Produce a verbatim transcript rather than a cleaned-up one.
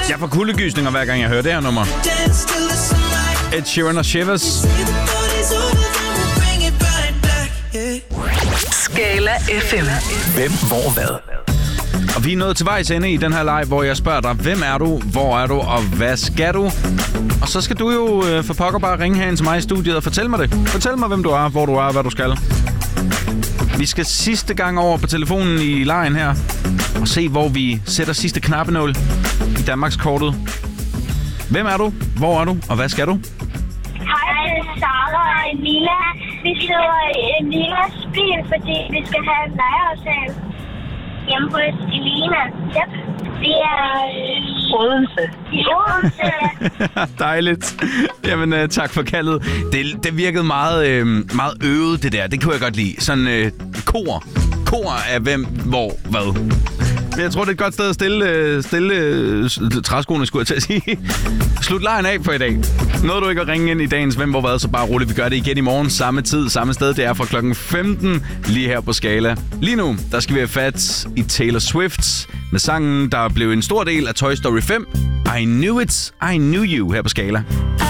Jeg får kuldegysninger, hver gang jeg hører det her nummer. Ed Sheeran og Shivers. Skala F M. Hvem, hvor, hvad? Og vi er nået til vejs ende i den her live, hvor jeg spørger dig, hvem er du, hvor er du, og hvad skal du? Og så skal du jo øh, for pokker bare ringe herind til mig i studiet og fortælle mig det. Fortæl mig, hvem du er, hvor du er, og hvad du skal. Vi skal sidste gang over på telefonen i lejen her, og se, hvor vi sætter sidste knappenål i Danmarkskortet. Hvem er du, hvor er du, og hvad skal du? Hej, det er Sara og Emila. Vi sidder i Emilas bil, fordi vi skal have en legeaftale hjemme på Elina. Yep. Det er Odense. i Odense. Dejligt. Jamen, uh, tak for kaldet. Det, det virkede meget, uh, meget øvet, det der. Det kunne jeg godt lide. Sådan uh, kor. Kor af hvem, hvor, hvad. Men jeg tror, det er et godt sted at stille, stille uh, træskoene, skulle jeg til at sige. Slut lejen af for i dag. Nåede du ikke at ringe ind i dagens Hvem, hvor, hvad, så bare roligt. Vi gør det igen i morgen. Samme tid, samme sted. Det er fra klokken femten lige her på Skala. Lige nu, der skal vi have fat i Taylor Swift med sangen, der blev en stor del af Toy Story fem. I Knew It, I Knew You her på Skala.